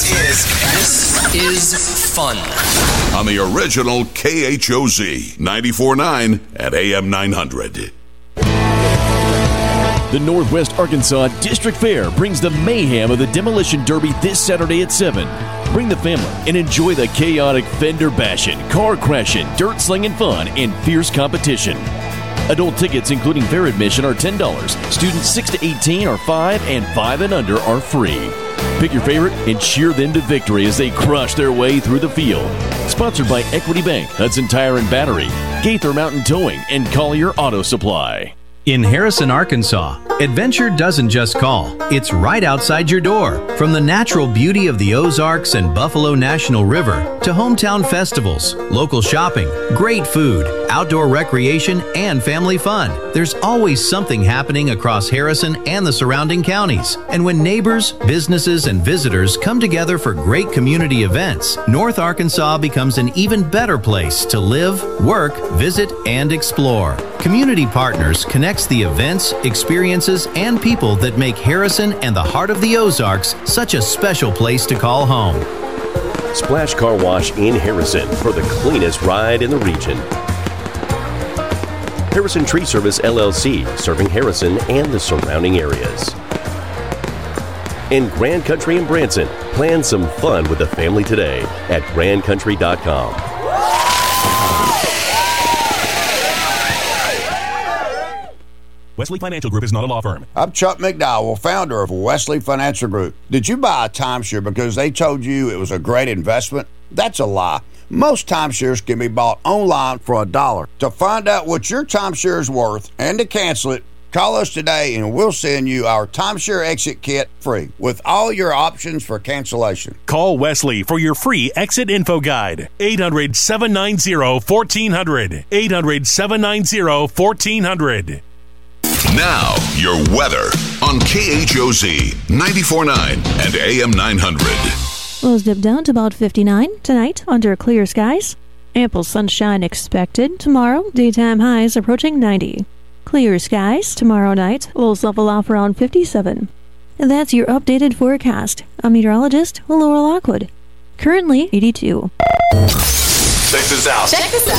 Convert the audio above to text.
This is fun. On the original KHOZ 94.9 at AM 900. The Northwest Arkansas District Fair brings the mayhem of the Demolition Derby this Saturday at 7. Bring the family and enjoy the chaotic fender bashing, car crashing, dirt slinging fun, and fierce competition. Adult tickets, including fair admission, are $10. Students 6 to 18 are $5, and 5 and under are free. Pick your favorite and cheer them to victory as they crush their way through the field. Sponsored by Equity Bank, Hudson Tire and Battery, Gaither Mountain Towing, and Collier Auto Supply. In Harrison, Arkansas, adventure doesn't just call, it's right outside your door. From the natural beauty of the Ozarks and Buffalo National River to hometown festivals, local shopping, great food, outdoor recreation, and family fun, there's always something happening across Harrison and the surrounding counties. And when neighbors, businesses, and visitors come together for great community events, North Arkansas becomes an even better place to live, work, visit, and explore. Community Partners connects the events, experiences, and people that make Harrison and the heart of the Ozarks such a special place to call home. Splash Car Wash in Harrison for the cleanest ride in the region. Harrison Tree Service LLC, serving Harrison and the surrounding areas. In Grand Country in Branson, plan some fun with the family today at grandcountry.com. Wesley Financial Group is not a law firm. I'm Chuck McDowell, founder of Wesley Financial Group. Did you buy a timeshare because they told you it was a great investment? That's a lie. Most timeshares can be bought online for $1. To find out what your timeshare is worth and to cancel it, call us today and we'll send you our timeshare exit kit free with all your options for cancellation. Call Wesley for your free exit info guide. 800-790-1400. 800-790-1400. Now, your weather on KHOZ 94.9 and AM 900. Lows dip down to about 59 tonight under clear skies. Ample sunshine expected tomorrow. Daytime highs approaching 90. Clear skies tomorrow night. Lows level off around 57. And that's your updated forecast. I'm meteorologist Laura Lockwood. Currently 82. Check this out.